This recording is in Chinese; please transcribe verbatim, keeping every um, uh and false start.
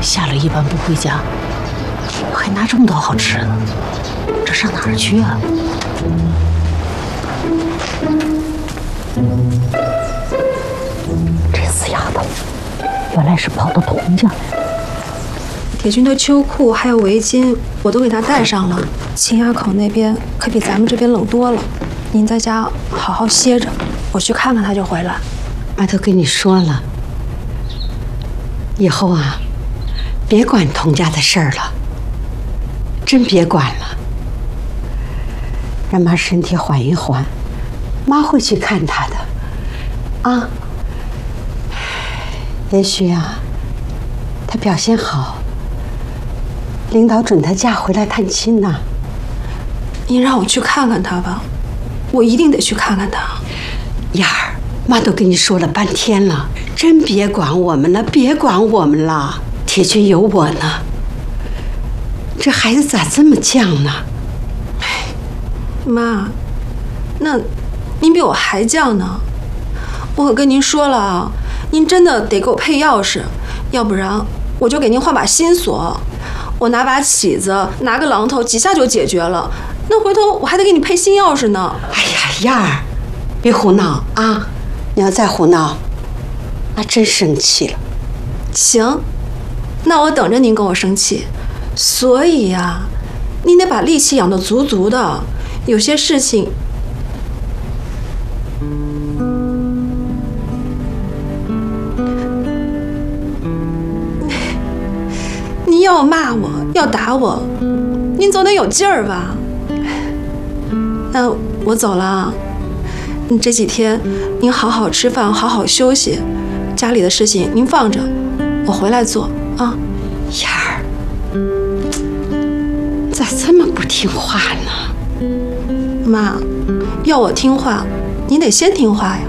下了一班不回家，还拿这么多好吃的，这上哪儿去啊？这死丫头，原来是跑到童家来了。 铁军的秋裤还有围巾，我都给他带上了。秦崖口那边可比咱们这边冷多了，您在家好好歇着，我去看看他就回来。 妈都跟你说了，以后啊，别管童家的事儿了，真别管了。让妈身体缓一缓，妈会去看他的，啊。也许啊，他表现好，领导准他假回来探亲呢。 您让我去看看他吧，我一定得去看看他。 燕儿，妈都跟你说了半天了，真别管我们了，别管我们了。铁军有我呢。这孩子咋这么犟呢？ 妈，那您比我还犟呢。我可跟您说了啊，您真的得给我配钥匙，要不然我就给您换把新锁。我拿把起子，拿个榔头，几下就解决了。那回头我还得给你配新钥匙呢。 哎呀，燕儿，别胡闹啊！你要再胡闹，那真生气了。 行，那我等着您跟我生气。所以呀、啊，您得把力气养得足足的。有些事情，您要骂我，要打我，您总得有劲儿吧？那我走了啊。你这几天您好好吃饭，好好休息，家里的事情您放着，我回来做啊。 燕儿，咋这么不听话呢？ 妈，要我听话，您得先听话呀。